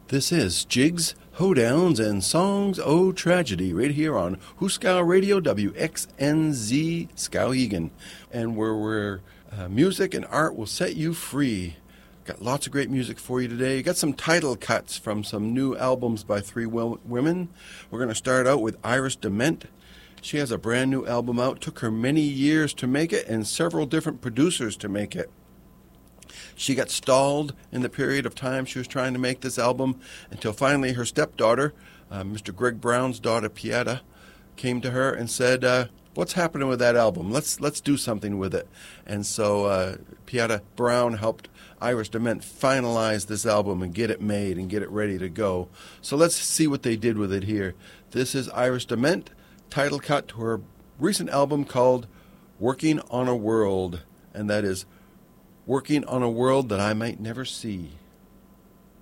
This is Jigs, Hoedowns, and Songs O Tragedy right here on Hooskow Radio, WXNZ Skowhegan, and where music and art will set you free. Got lots of great music for you today. Got some title cuts from some new albums by three women. We're going to start out with Iris DeMent. She has a brand new album out. Took her many years to make it and several different producers to make it. She got stalled in the period of time she was trying to make this album until finally her stepdaughter, Mr. Greg Brown's daughter, Pieta, came to her and said, what's happening with that album? Let's do something with it. And so Pieta Brown helped Iris DeMent finalize this album and get it made and get it ready to go. So let's see what they did with it here. This is Iris DeMent, title cut to her recent album called Working on a World, and that is Working on a World That I Might Never See.